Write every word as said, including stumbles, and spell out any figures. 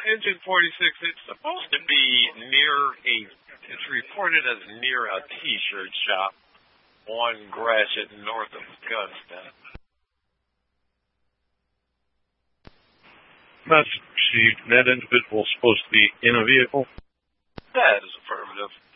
Engine forty-six, it's supposed to be near a, it's reported as near a T-shirt shop on Gratiot north of Augusta. Message received. That individual is supposed to be in a vehicle? That is affirmative.